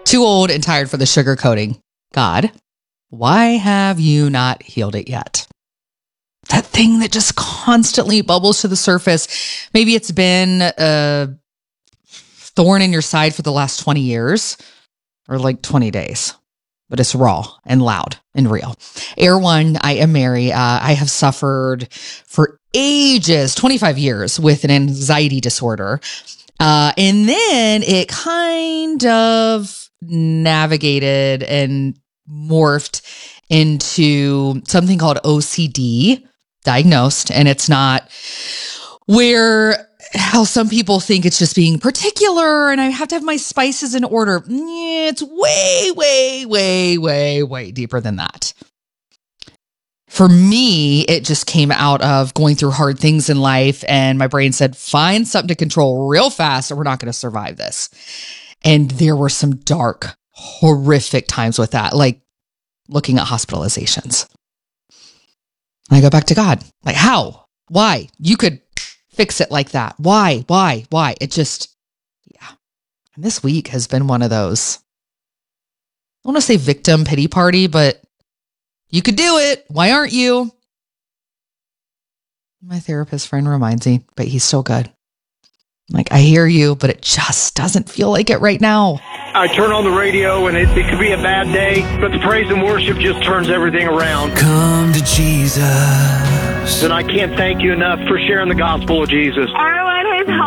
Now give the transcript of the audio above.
Too old and tired for the sugarcoating. God, why have you not healed it yet? That thing that just constantly bubbles to the surface. Maybe it's been a thorn in your side for the last 20 years or like 20 days, but it's raw and loud and real. Air One, I am Mary. I have suffered for ages, 25 years, with an anxiety disorder. And then it kind of navigated and morphed into something called OCD, diagnosed. And it's not how some people think it's just being particular and I have to have my spices in order. It's way, way, way, way, way deeper than that. For me, it just came out of going through hard things in life, and my brain said, find something to control real fast or we're not going to survive this. And there were some dark, horrific times with that, like looking at hospitalizations. And I go back to God. Like, how? Why? You could fix it like that. Why? It just, yeah. And this week has been one of those, I want to say victim pity party, but you could do it. Why aren't you? My therapist friend reminds me, but he's still good. Like, I hear you, but it just doesn't feel like it right now. I turn on the radio and it could be a bad day, but the praise and worship just turns everything around. Come to Jesus. And I can't thank you enough for sharing the gospel of Jesus. I